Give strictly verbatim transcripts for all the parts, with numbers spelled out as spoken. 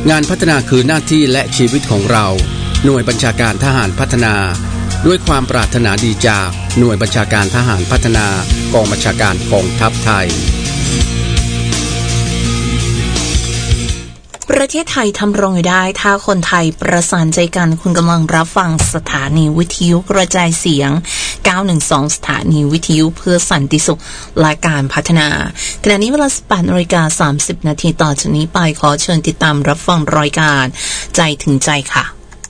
งานพัฒนาคือหน้าที่และชีวิตของเราหน่วยบัญชาการทหารพัฒนาด้วยความปรารถนาดีจากหน่วยบัญชาการทหารพัฒนากองบัญชาการกองทัพไทยประเทศไทยทำรงอยู่ได้ถ้าคนไทยประสานใจกันคุณกำลังรับฟังสถานีวิทยุกระจายเสียงเก้าหนึ่งสองสถานีวิทยุเพื่อสันติสุขและการพัฒนาขณะนี้เวลา สิบแปดนาฬิกาสามสิบนาทีต่อจากนี้ไปขอเชิญติดตามรับฟังรายการใจถึงใจค่ะ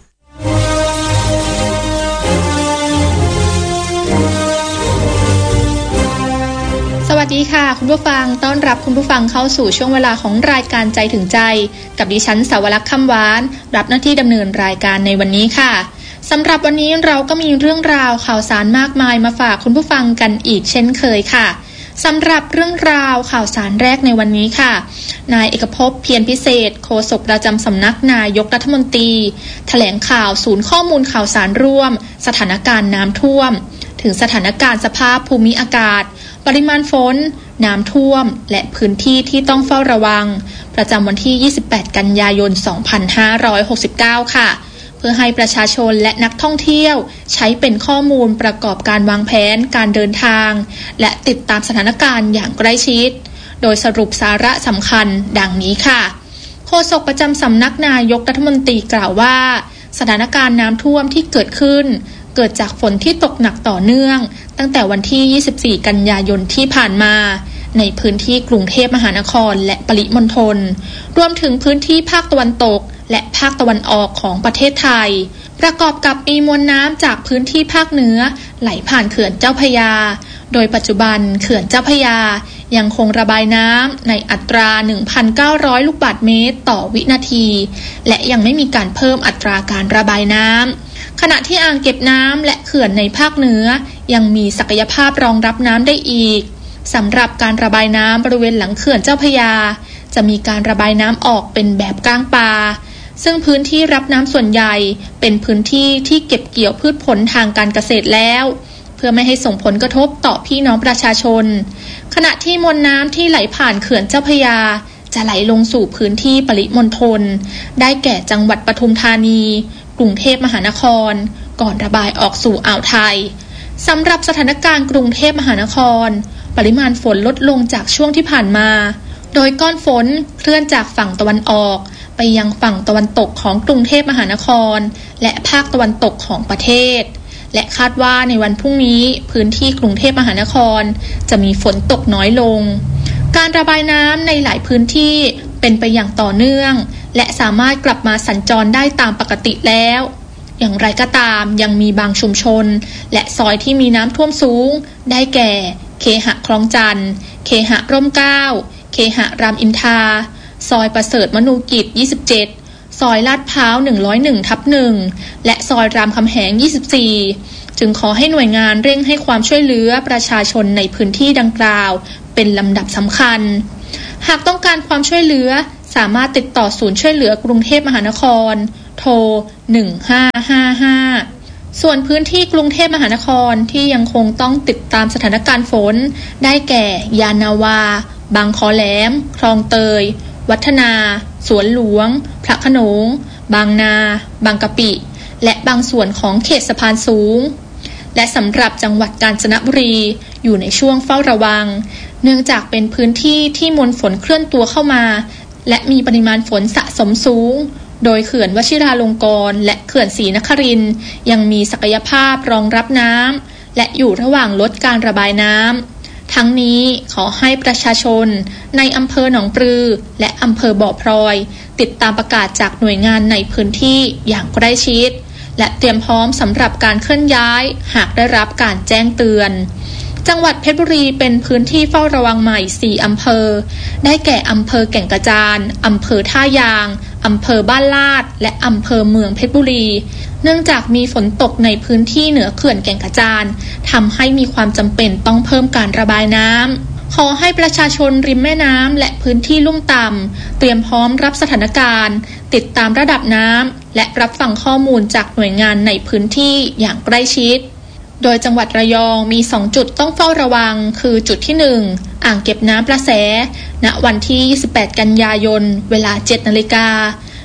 สวัสดีค่ะคุณผู้ฟังต้อนรับคุณผู้ฟังเข้าสู่ช่วงเวลาของรายการใจถึงใจกับดิฉันสาวรักษ์คำหวานรับหน้าที่ดำเนินรายการในวันนี้ค่ะสำหรับวันนี้เราก็มีเรื่องราวข่าวสารมากมายมาฝากคุณผู้ฟังกันอีกเช่นเคยค่ะสำหรับเรื่องราวข่าวสารแรกในวันนี้ค่ะนายเอกภพเพียรพิเศษโฆษกประจำสำนักนายกรัฐมนตรีแถลงข่าวศูนย์ข้อมูลข่าวสารร่วมสถานการณ์น้ำท่วมถึงสถานการณ์สภาพภูมิอากาศปริมาณฝนน้ำท่วมและพื้นที่ที่ต้องเฝ้าระวังประจำวันที่ยี่สิบแปดกันยายนสองพันห้าร้อยหกสิบเก้าค่ะเพื่อให้ประชาชนและนักท่องเที่ยวใช้เป็นข้อมูลประกอบการวางแผนการเดินทางและติดตามสถานการณ์อย่างใกล้ชิดโดยสรุปสาระสำคัญดังนี้ค่ะโฆษกประจำสำนักนายกรัฐมนตรีกล่าวว่าสถานการณ์น้ำท่วมที่เกิดขึ้นเกิดจากฝนที่ตกหนักต่อเนื่องตั้งแต่วันที่ยี่สิบสี่กันยายนที่ผ่านมาในพื้นที่กรุงเทพมหานครและปริมณฑลรวมถึงพื้นที่ภาคตะวันตกและภาคตะวันออกของประเทศไทยประกอบกับมีมวลน้ำจากพื้นที่ภาคเหนือไหลผ่านเขื่อนเจ้าพระยาโดยปัจจุบันเขื่อนเจ้าพระยายังคงระบายน้ำในอัตรา หนึ่งพันเก้าร้อย ลูกบาศก์เมตรต่อวินาทีและยังไม่มีการเพิ่มอัตราการระบายน้ำขณะที่อ่างเก็บน้ำและเขื่อนในภาคเหนือยังมีศักยภาพรองรับน้ำได้อีกสำหรับการระบายน้ำบริเวณหลังเขื่อนเจ้าพระยาจะมีการระบายน้ำออกเป็นแบบก้างปลาซึ่งพื้นที่รับน้ำส่วนใหญ่เป็นพื้นที่ที่เก็บเกี่ยวพืชผลทางการเกษตรแล้วเพื่อไม่ให้ส่งผลกระทบต่อพี่น้องประชาชนขณะที่มวลน้ำที่ไหลผ่านเขื่อนเจ้าพระยาจะไหลลงสู่พื้นที่ปริมณฑลได้แก่จังหวัดปทุมธานีกรุงเทพมหานครก่อนระบายออกสู่อ่าวไทยสำหรับสถานการณ์กรุงเทพมหานครปริมาณฝนลดลงจากช่วงที่ผ่านมาโดยก้อนฝนเคลื่อนจากฝั่งตะวันออกไปยังฝั่งตะวันตกของกรุงเทพมหานครและภาคตะวันตกของประเทศและคาดว่าในวันพรุ่งนี้พื้นที่กรุงเทพมหานครจะมีฝนตกน้อยลงการระบายน้ำในหลายพื้นที่เป็นไปอย่างต่อเนื่องและสามารถกลับมาสัญจรได้ตามปกติแล้วอย่างไรก็ตามยังมีบางชุมชนและซอยที่มีน้ำท่วมสูงได้แก่เคหะคลองจันทร์เคหะร่มเกล้าเคหะรามอินทราซอยประเสริฐมนูกิจยี่สิบเจ็ดซอยลาดพร้าวหนึ่งร้อยเอ็ดทับหนึ่งและซอยรามคำแหงยี่สิบสี่จึงขอให้หน่วยงานเร่งให้ความช่วยเหลือประชาชนในพื้นที่ดังกล่าวเป็นลำดับสำคัญหากต้องการความช่วยเหลือสามารถติดต่อศูนย์ช่วยเหลือกรุงเทพมหานครโทรหนึ่งห้าห้าห้าส่วนพื้นที่กรุงเทพมหานครที่ยังคงต้องติดตามสถานการณ์ฝนได้แก่ยานนาวาบางขอแหลมคลองเตยวัฒนาสวนหลวงพระโขนงบางนาบางกะปิและบางส่วนของเขตสะพานสูงและสำหรับจังหวัดกาญจนบุรีอยู่ในช่วงเฝ้าระวังเนื่องจากเป็นพื้นที่ที่มวลฝนเคลื่อนตัวเข้ามาและมีปริมาณฝนสะสมสูงโดยเขื่อนวชิราลงกรณ์และเขื่อนศรีนครินทร์ยังมีศักยภาพรองรับน้ำและอยู่ระหว่างลดการระบายน้ำทั้งนี้ขอให้ประชาชนในอำเภอหนองปลือและอำเภอบ่อพลอยติดตามประกาศจากหน่วยงานในพื้นที่อย่างใกล้ชิดและเตรียมพร้อมสำหรับการเคลื่อนย้ายหากได้รับการแจ้งเตือนจังหวัดเพชรบุรีเป็นพื้นที่เฝ้าระวังใหม่สี่อำเภอได้แก่อำเภอแก่งกระจานอำเภอท่ายางอำเภอบ้านลาดและอำเภอเมืองเพชรบุรีเนื่องจากมีฝนตกในพื้นที่เหนือเขื่อนแก่งกระจานทำให้มีความจำเป็นต้องเพิ่มการระบายน้ำขอให้ประชาชนริมแม่น้ำและพื้นที่ลุ่มต่ำเตรียมพร้อมรับสถานการณ์ติดตามระดับน้ำและรับฟังข้อมูลจากหน่วยงานในพื้นที่อย่างใกล้ชิดโดยจังหวัดระยองมีสองจุดต้องเฝ้าระวังคือจุดที่หนึ่งอ่างเก็บน้ำประแสณวันที่ยี่สิบแปดกันยายนเวลา เจ็ดนาฬิกา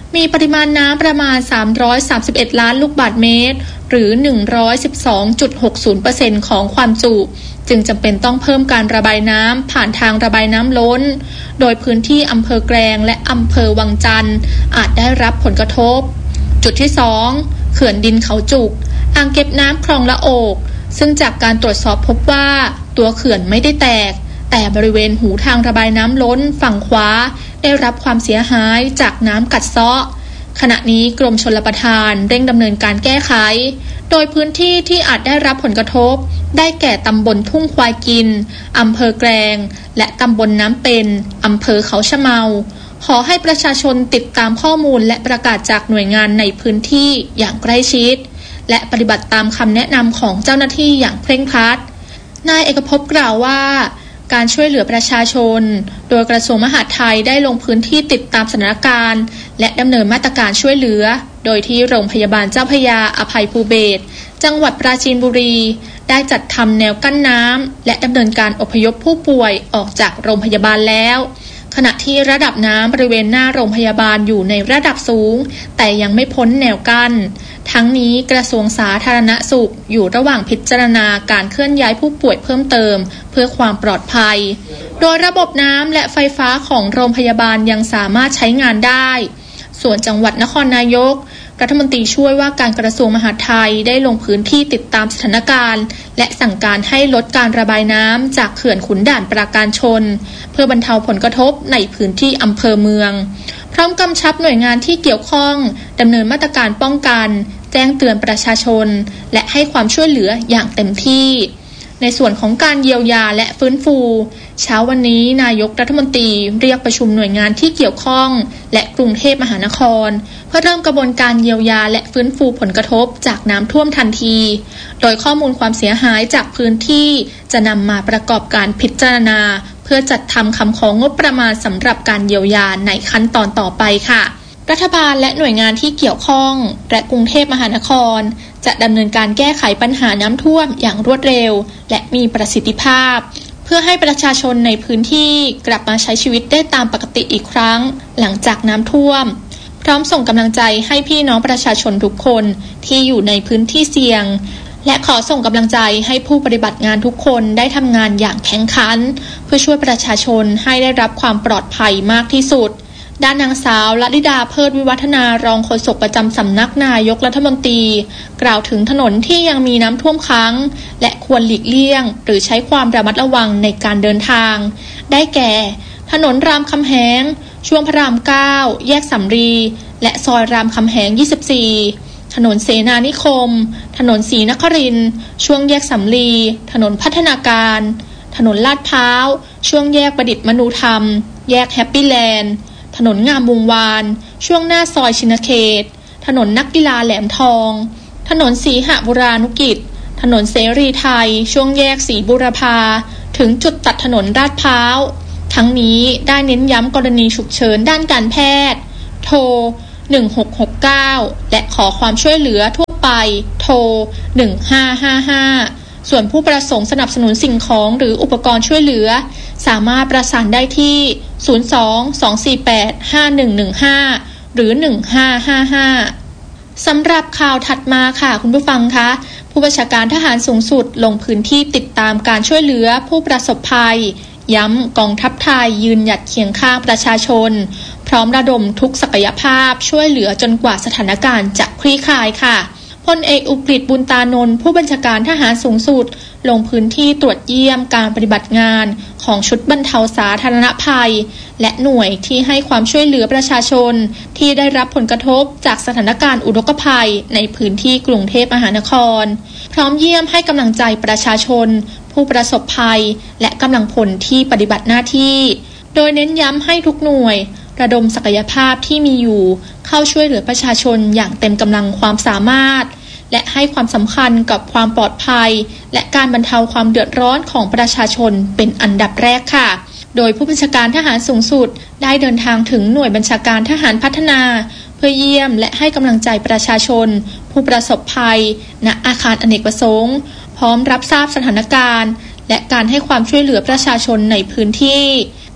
มีปริมาณน้ำประมาณสามร้อยสามสิบเอ็ดล้านลูกบาศก์เมตรหรือ หนึ่งร้อยสิบสองจุดหกศูนย์เปอร์เซ็นต์ ของความจุจึงจำเป็นต้องเพิ่มการระบายน้ำผ่านทางระบายน้ำล้นโดยพื้นที่อำเภอแกลงและอำเภอวังจันทร์อาจได้รับผลกระทบจุดที่สองเขื่อนดินเขาจุกอ่างเก็บน้ำคลองละโอกซึ่งจากการตรวจสอบพบว่าตัวเขื่อนไม่ได้แตกแต่บริเวณหูทางระบายน้ำล้นฝั่งขวาได้รับความเสียหายจากน้ำกัดเซาะขณะนี้กรมชลประทานเร่งดำเนินการแก้ไขโดยพื้นที่ที่อาจได้รับผลกระทบได้แก่ตำบลทุ่งควายกินอำเภอแกลงและตำบลน้ำเป็นอำเภอเขาชะเมาขอให้ประชาชนติดตามข้อมูลและประกาศจากหน่วยงานในพื้นที่อย่างใกล้ชิดและปฏิบัติตามคำแนะนำของเจ้าหน้าที่อย่างเคร่งครัดนายเอกภพกล่าวว่าการช่วยเหลือประชาชนโดยกระทรวงมหาดไทยได้ลงพื้นที่ติดตามสถานการณ์และดำเนินมาตรการช่วยเหลือโดยที่โรงพยาบาลเจ้าพระยาอภัยภูเบศรจังหวัดปราจีนบุรีได้จัดทำแนวกั้นน้ำและดำเนินการอพยพผู้ป่วยออกจากโรงพยาบาลแล้วขณะที่ระดับน้ำบริเวณหน้าโรงพยาบาลอยู่ในระดับสูงแต่ยังไม่พ้นแนวกั้นทั้งนี้กระทรวงสาธารณสุขอยู่ระหว่างพิจารณาการเคลื่อนย้ายผู้ป่วยเพิ่มเติมเพื่อความปลอดภัยโดยระบบน้ำและไฟฟ้าของโรงพยาบาลยังสามารถใช้งานได้ส่วนจังหวัดนครนายกรัฐมนตรีช่วยว่าการกระทรวงมหาดไทยได้ลงพื้นที่ติดตามสถานการณ์และสั่งการให้ลดการระบายน้ำจากเขื่อนขุนด่านปราการชนเพื่อบรรเทาผลกระทบในพื้นที่อำเภอเมืองพร้อมกำชับหน่วยงานที่เกี่ยวข้องดำเนินมาตรการป้องกันแจ้งเตือนประชาชนและให้ความช่วยเหลืออย่างเต็มที่ในส่วนของการเยียวยาและฟื้นฟูเช้าวันนี้นายกรัฐมนตรีเรียกประชุมหน่วยงานที่เกี่ยวข้องและกรุงเทพมหานครเพื่อเริ่มกระบวนการเยียวยาและฟื้นฟูผลกระทบจากน้ำท่วมทันทีโดยข้อมูลความเสียหายจากพื้นที่จะนำมาประกอบการพิจารณาเพื่อจัดทำคำของงบประมาณสำหรับการเยียวยาในขั้นตอนต่อไปค่ะรัฐบาลและหน่วยงานที่เกี่ยวข้องและกรุงเทพมหานครจะดำเนินการแก้ไขปัญหาน้ำท่วมอย่างรวดเร็วและมีประสิทธิภาพเพื่อให้ประชาชนในพื้นที่กลับมาใช้ชีวิตได้ตามปกติอีกครั้งหลังจากน้ำท่วมพร้อมส่งกำลังใจให้พี่น้องประชาชนทุกคนที่อยู่ในพื้นที่เสี่ยงและขอส่งกำลังใจให้ผู้ปฏิบัติงานทุกคนได้ทำงานอย่างแข็งขันเพื่อช่วยประชาชนให้ได้รับความปลอดภัยมากที่สุดด้านนางสาวลลิดาเพิดวิวัฒนารองโฆษกประจำสำนักนายกรัฐมนตรีกล่าวถึงถนนที่ยังมีน้ำท่วมค้างและควรหลีกเลี่ยงหรือใช้ความระมัดระวังในการเดินทางได้แก่ถนนรามคำแหงช่วงพระรามเก้าแยกสำรีและซอยรามคำแหงยี่สิบสี่ถนนเสนานิคมถนนศรีนครินทร์ช่วงแยกสำลีถนนพัฒนาการถนนลาดพร้าวช่วงแยกประดิษฐ์มนูธรรมแยกแฮปปี้แลนด์ถนนงามวงวานช่วงหน้าซอยชินเขตถนนนักกีฬาแหลมทองถนนศรีหบุรานุกิจถนนเสรีไทยช่วงแยกศรีบุรพาถึงจุดตัดถนนลาดพร้าวทั้งนี้ได้เน้นย้ำกรณีฉุกเฉินด้านการแพทย์โทรหนึ่งหกหกเก้าและขอความช่วยเหลือทั่วไปโทรหนึ่งห้าห้าห้าส่วนผู้ประสงค์สนับสนุนสิ่งของหรืออุปกรณ์ช่วยเหลือสามารถประสานได้ที่ศูนย์ สอง สอง สี่ แปด ห้า หนึ่ง หนึ่ง ห้าหรือหนึ่งห้าห้าห้าสำหรับข่าวถัดมาค่ะคุณผู้ฟังคะผู้บัญชาการทหารสูงสุดลงพื้นที่ติดตามการช่วยเหลือผู้ประสบภัยย้ำกองทัพไทยยืนหยัดเคียงข้างประชาชนพร้อมระดมทุกศักยภาพช่วยเหลือจนกว่าสถานการณ์จะคลี่คลายค่ะพลเอกอุกฤษบุญตานนท์ผู้บัญชาการทหารสูงสุดลงพื้นที่ตรวจเยี่ยมการปฏิบัติงานของชุดบรรเทาสาธารณภัยและหน่วยที่ให้ความช่วยเหลือประชาชนที่ได้รับผลกระทบจากสถานการณ์อุทกภัยในพื้นที่กรุงเทพมหานครพร้อมเยี่ยมให้กำลังใจประชาชนผู้ประสบภัยและกำลังพลที่ปฏิบัติหน้าที่โดยเน้นย้ำให้ทุกหน่วยระดมศักยภาพที่มีอยู่เข้าช่วยเหลือประชาชนอย่างเต็มกำลังความสามารถและให้ความสำคัญกับความปลอดภัยและการบรรเทาความเดือดร้อนของประชาชนเป็นอันดับแรกค่ะโดยผู้บัญชาการทหารสูงสุดได้เดินทางถึงหน่วยบัญชาการทหารพัฒนาเพื่อเยี่ยมและให้กำลังใจประชาชนผู้ประสบภัยณอาคารอเนกประสงค์พร้อมรับทราบสถานการณ์และการให้ความช่วยเหลือประชาชนในพื้นที่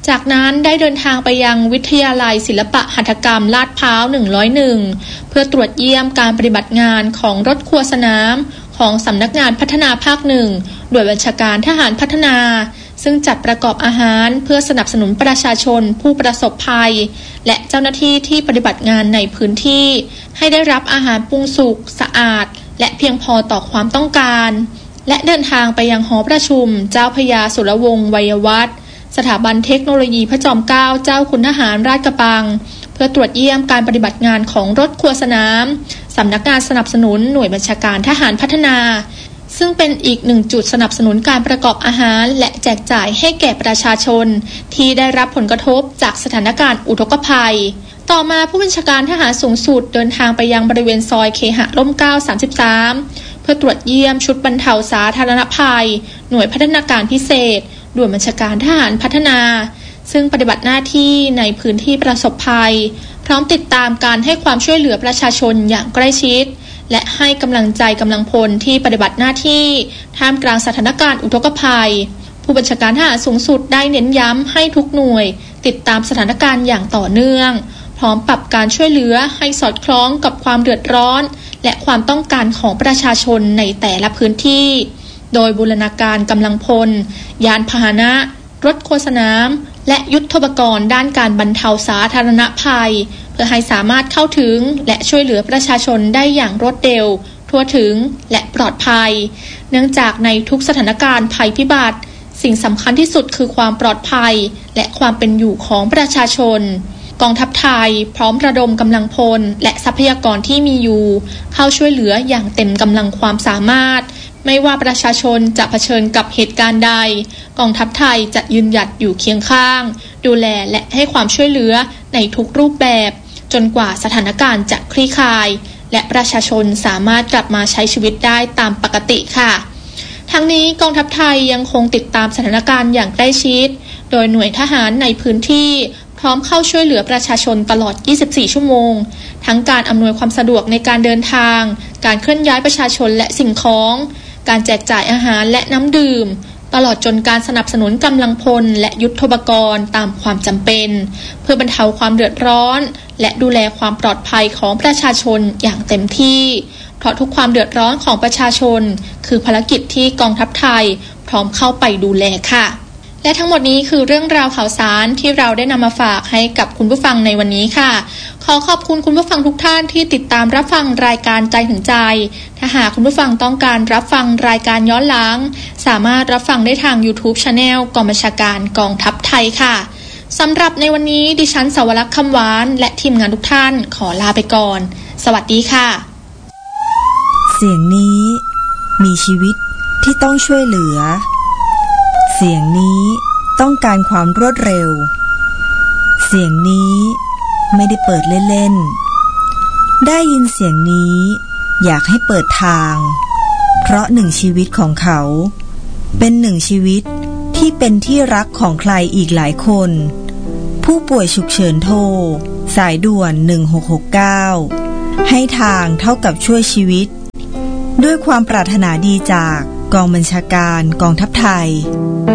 จากนั้นได้เดินทางไปยังวิทยาลัยศิลปะหัตถกรรมลาดพร้าวหนึ่งร้อยเอ็ดเพื่อตรวจเยี่ยมการปฏิบัติงานของรถครัวสนามของสำนักงานพัฒนาภาคหนึ่งหน่วยบัญชาการทหารพัฒนาซึ่งจัดประกอบอาหารเพื่อสนับสนุนประชาชนผู้ประสบภัยและเจ้าหน้าที่ที่ปฏิบัติงานในพื้นที่ให้ได้รับอาหารปรุงสุกสะอาดและเพียงพอต่อความต้องการและเดินทางไปยังหอประชุมเจ้าพระยาสุรวงศ์วัยวัฒน์สถาบันเทคโนโลยีพระจอมเกล้าเจ้าคุณทหารราชกระบังเพื่อตรวจเยี่ยมการปฏิบัติงานของรถครัวสนามสำนักงานสนับสนุนหน่วยบัญชาการทหารพัฒนาซึ่งเป็นอีกหนึ่งจุดสนับสนุนการประกอบอาหารและแจกจ่ายให้แก่ประชาชนที่ได้รับผลกระทบจากสถานการณ์อุทกภัยต่อมาผู้บัญชาการทหารสูงสุดเดินทางไปยังบริเวณซอยเคหะร่มเกล้าสามสิบสามเพื่อตรวจเยี่ยมชุดบรรเทาสาธารณภัยหน่วยพัฒนาการพิเศษหน่วยบัญชาการทหารพัฒนาซึ่งปฏิบัติหน้าที่ในพื้นที่ประสบภัยพร้อมติดตามการให้ความช่วยเหลือประชาชนอย่างใกล้ชิดและให้กำลังใจกำลังพลที่ปฏิบัติหน้าที่ท่ามกลางสถานการณ์อุทกภัยผู้บัญชาการทหารสูงสุดได้เน้นย้ำให้ทุกหน่วยติดตามสถานการณ์อย่างต่อเนื่องพร้อมปรับการช่วยเหลือให้สอดคล้องกับความเดือดร้อนและความต้องการของประชาชนในแต่ละพื้นที่โดยบูรณาการกำลังพลยานพาหนะรถโฆษณามและยุทโธปกรณ์ด้านการบรรเทาสาธารณภัยเพื่อให้สามารถเข้าถึงและช่วยเหลือประชาชนได้อย่างรวดเร็วทั่วถึงและปลอดภัยเนื่องจากในทุกสถานการณ์ภัยพิบัติสิ่งสำคัญที่สุดคือความปลอดภัยและความเป็นอยู่ของประชาชนกองทัพไทยพร้อมระดมกำลังพลและทรัพยากรที่มีอยู่เข้าช่วยเหลืออย่างเต็มกำลังความสามารถไม่ว่าประชาชนจะเผชิญกับเหตุการณ์ใดกองทัพไทยจะยืนหยัดอยู่เคียงข้างดูแลและให้ความช่วยเหลือในทุกรูปแบบจนกว่าสถานการณ์จะคลี่คลายและประชาชนสามารถกลับมาใช้ชีวิตได้ตามปกติค่ะทั้งนี้กองทัพไทยยังคงติดตามสถานการณ์อย่างใกล้ชิดโดยหน่วยทหารในพื้นที่พร้อมเข้าช่วยเหลือประชาชนตลอดยี่สิบสี่ชั่วโมงทั้งการอำนวยความสะดวกในการเดินทางการเคลื่อนย้ายประชาชนและสิ่งของการแจกจ่ายอาหารและน้ำดื่มตลอดจนการสนับสนุนกำลังพลและยุทโธปกรณ์ตามความจำเป็นเพื่อบรรเทาความเดือดร้อนและดูแลความปลอดภัยของประชาชนอย่างเต็มที่เพราะทุกความเดือดร้อนของประชาชนคือภารกิจที่กองทัพไทยพร้อมเข้าไปดูแลค่ะและทั้งหมดนี้คือเรื่องราวข่าวสารที่เราได้นำมาฝากให้กับคุณผู้ฟังในวันนี้ค่ะขอขอบคุณคุณผู้ฟังทุกท่านที่ติดตามรับฟังรายการใจถึงใจถ้าหากคุณผู้ฟังต้องการรับฟังรายการย้อนหลังสามารถรับฟังได้ทาง YouTube Channel กองบัญชาการกองทัพไทยค่ะสำหรับในวันนี้ดิฉันสาวรักษ์คำหวานและทีมงานทุกท่านขอลาไปก่อนสวัสดีค่ะเสียงนี้มีชีวิตที่ต้องช่วยเหลือเสียงนี้ต้องการความรวดเร็วเสียงนี้ไม่ได้เปิดเล่นๆได้ยินเสียงนี้อยากให้เปิดทางเพราะหนึ่งชีวิตของเขาเป็นหนึ่งชีวิตที่เป็นที่รักของใครอีกหลายคนผู้ป่วยฉุกเฉินโทรสายด่วนหนึ่งหกหกเก้าให้ทางเท่ากับช่วยชีวิตด้วยความปรารถนาดีจากกองบัญชาการกองทัพไทย